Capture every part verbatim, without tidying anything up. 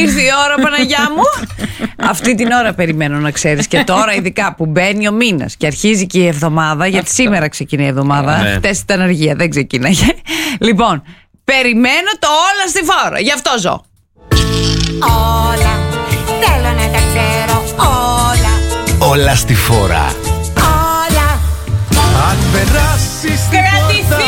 ήρθε η ώρα, Παναγιά μου. Αυτή την ώρα περιμένω, να ξέρεις. Και τώρα, ειδικά που μπαίνει ο μήνας και αρχίζει και η εβδομάδα, γιατί σήμερα ξεκινάει η εβδομάδα. Χτες ήταν αργία, δεν ξεκίναγε. Λοιπόν, περιμένω το όλα στη φόρα. Γι' αυτό ζω. Όλα, θέλω να τα ξέρω όλα. Όλα στη φόρα. Όλα. Αν περάσεις την πόρτα.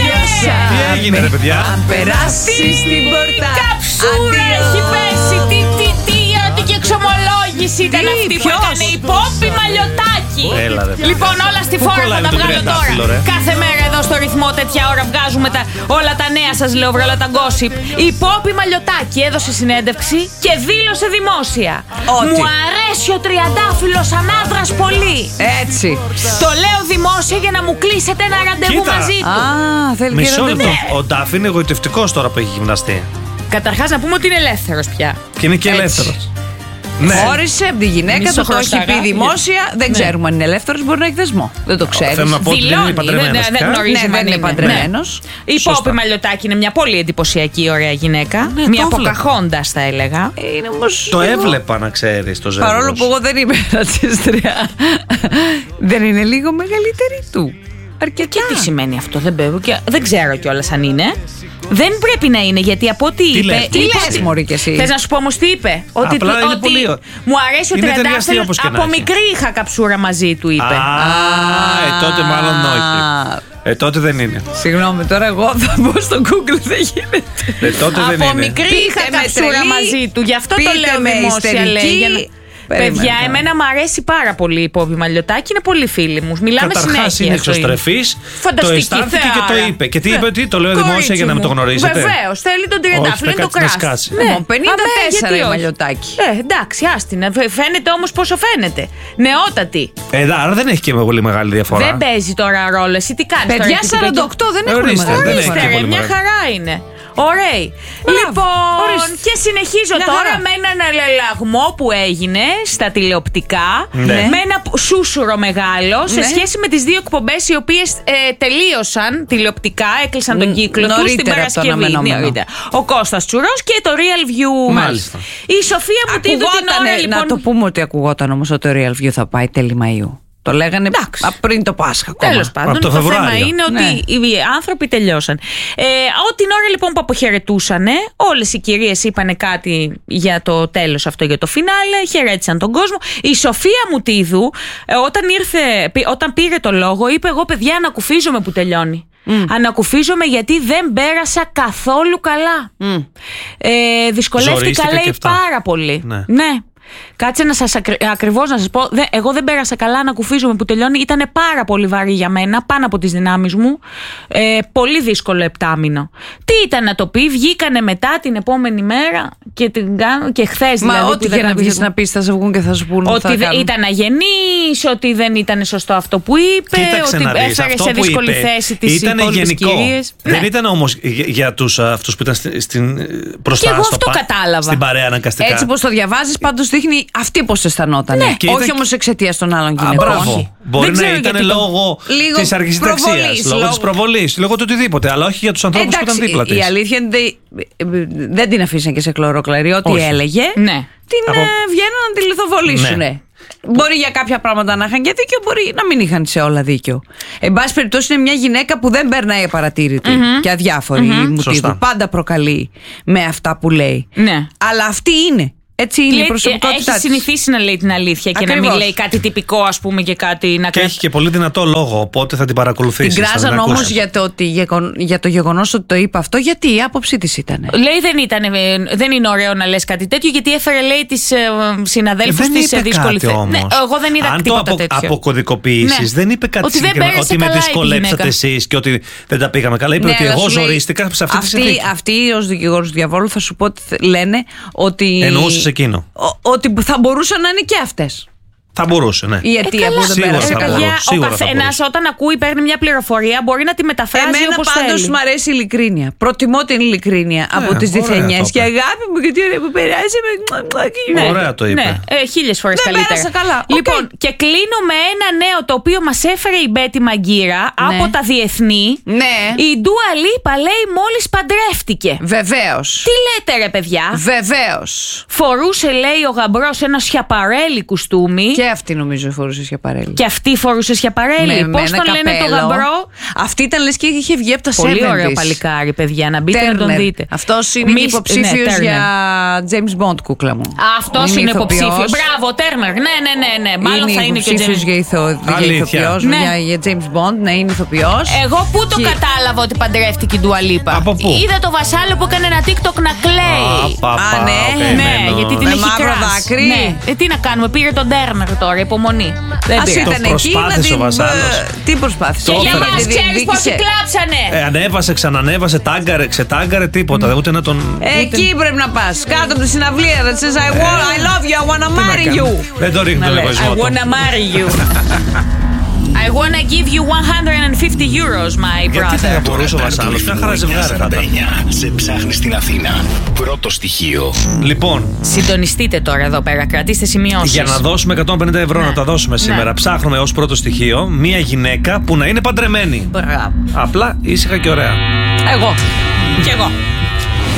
Τι έγινε ρε παιδιά? Αν περάσεις την πόρτα. Καψούρα έχει πέσει. Τι, τι, τι, ό,τι και εξομολόγηση ήταν Τι, αυτή που ποιος? έκανε η Πόπη Μαλλιωτάκη. Έλα, ρε, παιδιά. Λοιπόν, όλα στη Πού φόρα κολλάει θα τα το βγάλω τριαντάφυλλο, τώρα. ρε? Κάθε μέρα εδώ στο ρυθμό τέτοια ώρα βγάζουμε τα, όλα τα νέα, σας λέω, όλα τα gossip. Η Πόπη Μαλλιωτάκη έδωσε συνέντευξη και δήλωσε δημόσια. Ότι? Μου αρέσει ο τριαντάφυλλος σαν άντρας πολύ. Έτσι. Το λέω δημόσια για να μου κλείσετε ένα ραντεβού Κοίτα. μαζί του. Α, θέλει και Μισό ραντεβού. λεπτό. Ο Ντάφ είναι εγωιτευτικός τώρα που έχει γυμναστεί. Καταρχάς να πούμε ότι είναι ελεύθερος πια. Και είναι και Έτσι. ελεύθερος. Ναι. Χώρισε από τη γυναίκα Μισό του, το έχει χρωσταγά. πει δημόσια. Δεν Ναι. ξέρουμε αν είναι ελεύθερος, μπορεί να έχει δεσμό. Δεν το ξέρεις. Θέλω να πω ότι δεν είναι Δηλώνει, παντρεμένος δεν- δεν πια. γνωρίζουμε Ναι, αν δεν είναι παντρεμένος. Ναι. Η Σωστά. Πόπη Μαλλιωτάκη είναι μια πολύ εντυπωσιακή, ωραία γυναίκα. Ναι, μια το βλέπω. Ποκαχόντας, θα έλεγα. Είναι όμως Το λίγο- έβλεπα να ξέρεις το ζεύγος. Παρόλο που εγώ δεν είμαι ρατσίστρια. Δεν είναι λίγο μεγαλύτερη του. Αρκετά. Και τι σημαίνει αυτό, δεν, πέ- και δεν ξέρω κιόλας αν είναι. Δεν πρέπει να είναι, γιατί από ό,τι είπε. λες, τι είπε λες, ότι- μωρή κι εσύ? Θες να σου πω όμως τι είπε? Ότι, Απλά είναι ότι πολύ ω- μου αρέσει ο είναι ταιριαστή τριαντάφυλλος. όπως και να Από έχει. μικρή είχα καψούρα μαζί του, είπε. Α, ε, τότε μάλλον όχι. Ε, τότε δεν είναι. Συγγνώμη, τώρα εγώ θα μπω στο Google, δεν γίνεται. Ε, τότε δεν Από είναι. μικρή είχα Πείτε με καψούρα τρελή, μαζί του. Γι' αυτό το πείτε λέω με δημόσια, ιστερική. λέει. για να- Περίμενε Παιδιά, τώρα. εμένα μου αρέσει πάρα πολύ η Πόπη Μαλλιωτάκη. Είναι πολύ φίλοι μου. Μιλάμε Καταρχάς συνέχεια. είναι στο ίντερνετ. εξωστρεφής. Το Φανταστική αισθάνθηκε και το θεάρα. είπε. Και τι Θε- είπε, τι το λέω δημόσια Κορίτσι για να μην το μου. γνωρίζετε. Βεβαίως, θέλει τον Όχι, τριαντάφυλλο, είναι θα το κάτσει να κράσι. σκάσει. Λοιπόν, πενήντα τέσσερα γιατί η όχι. Μαλλιωτάκη. Ε, εντάξει, άστινα. Φαίνεται όμως πόσο φαίνεται. Νεότατη. Ε, άρα δεν έχει και πολύ μεγάλη διαφορά. Δεν παίζει τώρα ρόλο. Εσύ τι κάνεις τώρα? Παιδιά, εκεί, σαράντα οκτώ δεν έχουν Ορίστε, μεγάλη δεν έχει διαφορά. και Ορίστε, ρε, πολύ μια μεγάλη. χαρά είναι. Ωραίοι. Λοιπόν, ορίστε. και συνεχίζω Μια τώρα χαρά. με έναν αλληλαγμό που έγινε στα τηλεοπτικά. Ναι. Με ένα σούσουρο μεγάλο σε Ναι. σχέση με τις δύο εκπομπές οι οποίες ε, τελείωσαν τηλεοπτικά, έκλεισαν τον Ν- κύκλο τους την νωρίτερα από το Παρασκευή. αναμενόμενο. Νωρίτερα. Ο Κώστας Τσουρός και το Real View. Μάλιστα. Η Σοφία Μουτίδου την Ακούγότανε, ώρα λοιπόν. να το πούμε ότι ακουγόταν όμως ότι το Real View θα πάει τέλη Μαΐου. Το λέγανε Εντάξει. απ' πριν το Πάσχα ακόμα. Τέλος πάντων, Από το το, θέμα Φεβρουάριο. είναι ότι Ναι. οι άνθρωποι τελειώσαν. Ε, ό, την ώρα λοιπόν που αποχαιρετούσανε, όλες οι κυρίες είπανε κάτι για το τέλος αυτό, για το φινάλε, χαιρέτησαν τον κόσμο. Η Σοφία Μουτίδου, ε, όταν, ήρθε, πή- όταν πήρε το λόγο, είπε: εγώ, παιδιά, ανακουφίζομαι που τελειώνει. Mm. Ανακουφίζομαι γιατί δεν πέρασα καθόλου καλά. Mm. Ε, δυσκολεύτηκα, Ζορίστηκα και λέει, αυτά. πάρα πολύ. Ναι. ναι. Κάτσε να σας ακρι... ακριβώς να σας πω, δε, εγώ δεν πέρασα καλά, να κουφίζομαι που τελειώνει. Ήταν πάρα πολύ βαρύ για μένα, πάνω από τις δυνάμεις μου. Ε, πολύ δύσκολο επτάμινο. Τι ήταν να το πει, βγήκανε μετά την επόμενη μέρα και, την... και χθες Μα δηλαδή. ό,τι που και είδα να βγεις κάποιος- να πεις θα σε βγουν και θα σου πούν ότι θα δεν κάνουν. ήταν αγενής, ότι δεν ήταν σωστό αυτό που είπε, Κοίταξε ότι να δεις, έφερε αυτό σε που δύσκολη είπε θέση τις ήταν υπόλοιπες γενικό. κυρίες. Δεν Ναι. ήταν όμως για, για τους, α, αυτούς που ήταν στην, στην, μπροστά Και εγώ στο αυτό πα- κατάλαβα. στην παρέα αναγκαστικά. Έτσι πως το διαβάζεις πάντως δείχνει αυτή πως αισθανόταν. Ναι. Και Όχι ήταν- όμως εξαιτίας των άλλων Α, γυναικών. μπράβο. Μπορεί Δεν να ξέρω ήταν γιατί το- λόγω λίγο της αργησιταξίας, προβολής, λόγω της προβολής, λόγω του οτιδήποτε, αλλά όχι για τους ανθρώπους που ήταν Εντάξει, δίπλα η, η της. αλήθεια είναι ότι δεν την αφήσαν και σε κλωροκλαρί. Ό,τι Όχι. έλεγε, Ναι. την Από- ε, βγαίνουν να τη λιθοβολήσουν. Ναι. Μπορεί για κάποια πράγματα να είχαν και δίκιο, μπορεί να μην είχαν σε όλα δίκιο. Εν πάση περιπτώσει, είναι μια γυναίκα που δεν περνάει απαρατήρητη και αδιάφορη. Η Μουτίδου. Σωστά. Πάντα προκαλεί με αυτά που λέει. Ναι. Αλλά αυτή είναι. Έτσι είναι η Λέει- προσωπικότητά έχει της. συνηθίσει να λέει την αλήθεια και να Ακριβώς. μην λέει κάτι τυπικό, ας πούμε, και κάτι να Και κρατάει. έχει και πολύ δυνατό λόγο, οπότε θα την παρακολουθήσεις. Την θα κράζαν την όμως ακούσεις. για το, ότι, γεγον- για το γεγονός ότι το είπε αυτό, γιατί η άποψή της ήταν. Λέει δεν, ήταν, ε, δεν είναι ωραίο να λες κάτι τέτοιο, γιατί έφερε, λέει, τις ε, συναδέλφους Δεν της σε είπε δύσκολη κάτι θέση. όμως. Ναι, εγώ δεν είδα Αν το τίποτα απο, τέτοιο. αποκωδικοποιήσεις, Ναι. δεν είπε κάτι Ότι δεν συγκεκριμένο. πέρασε Ότι με καλά η δυσκολέψατε γυναίκα. εσείς και ότι δεν τα πήγαμε καλά. Είπε Ναι, ότι αλλά εγώ σου λέει, ζορίστηκα σε αυτή τη αυτοί, συνθήκη. αυτοί ως δικηγόρους του διαβόλου θα σου πω ότι θε- λένε ότι. Εννοούσες εκείνο. ο- ότι θα μπορούσαν να είναι και αυτές. Θα μπορούσε, ναι. Η αιτία που δεν Σίγουρα πέρασε θα καλά. μπορούσε. Ο Σίγουρα θα καθένας όταν ακούει, παίρνει μια πληροφορία, μπορεί να τη μεταφράζει Εμένα όπως πάντως θέλει. μου αρέσει η ειλικρίνεια. Προτιμώ την ειλικρίνεια από τις ωραία διθενιές. το Και είπε. αγάπη μου, γιατί ωραία που περάσει με. Ναι, Ωραία το είπε. Ναι, ε, χίλιες φορές Δεν καλύτερα. πέρασα καλά. Λοιπόν, Οκ. και κλείνω με ένα νέο το οποίο μας έφερε η Μπέτη Μαγκύρα Ναι. από τα διεθνή. Ναι, Η Ντούα Λίπα λέει μόλις παντρεύτηκε. βεβαίως. Τι λέτε ρε παιδιά? Βεβαίως. Φορούσε, λέει, ο γαμπρός ένα σιαπαρέλι κουστούμι. Και αυτή νομίζω φορούσε σιαπαρέλι. Και αυτή φορούσε σιαπαρέλι. Ναι, με Πώς ένα τον λένε το καπέλο. γαμπρό? Αυτή ήταν λες και είχε βγει από τα Πολύ εβδομήντα. ωραίο παλικάρι, παιδιά. Να μπείτε να τον Turner. δείτε. Αυτός είναι Μις- υποψήφιος ναι, Turner. για James Bond, κούκλα μου. Αυτός είναι ηθοποιός. υποψήφιος. Μπράβο, Τέρνερ. Ναι, ναι, ναι, ναι. Μάλλον θα είναι και ο υποψήφιος James. για, ηθο... για Αλήθεια. ηθοποιός, Ναι. για, για James Bond, να είναι ηθοποιός. Εγώ πού το Και- κατάλαβα ότι παντρεύτηκε η Ντούα Λίπα? Από πού? Είδα το βασάλο που έκανε ένα TikTok να κλαίει. Παπα, Α, ναι. Ναι, γιατί την Με έχει μαύρο κράσει. δάκρυ. Ναι. Ε, τι να κάνουμε, πήρε τον Τέρνερ τώρα, υπομονή. Δεν Ας πήρε. ήταν Το εκεί να προσπάθησε την. ο βασάλος. ε, Τι προσπάθησε? Και για έφερε. μας Τη ξέρεις πόσοι διεκδίκησε. κλάψανε. Ε, ανέβασε, ξανανέβασε, τάγκαρε, ξετάγκαρε, τίποτα. Ούτε να τον. Εκεί πρέπει να πας. Κάτω από τη συναυλία. That says I, want, I love you, I wanna marry you. Δεν το ρίχνει Να τον λες, εγωισμό I του. wanna marry you. I wanna give you one hundred fifty euros, my Γιατί θα brother. μπορούσε ο βασάλος? Μια χαρά ζευγάρι θα ήταν. Σε ψάχνει στην Αθήνα. Πρώτο στοιχείο. Λοιπόν, Συντονιστείτε τώρα εδώ πέρα, κρατήστε σημειώσεις. για να δώσουμε εκατόν πενήντα ευρώ Ναι. να τα δώσουμε σήμερα, Ναι. ψάχνουμε ως πρώτο στοιχείο μία γυναίκα που να είναι παντρεμένη. Μπράβο. Απλά ήσυχα και ωραία. Εγώ. Κι εγώ.